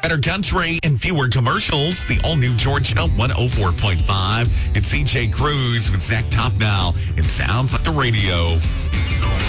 Better country and fewer commercials. The all-new Georgia 104.5. It's CJ Cruz with Zach Topnow. It sounds like the radio.